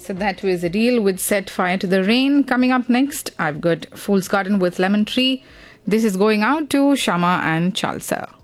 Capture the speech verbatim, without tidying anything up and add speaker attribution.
Speaker 1: So that was Adele with Set Fire to the Rain. Coming up next, I've got Fool's Garden with Lemon Tree. This is going out to Shama and Chalsa.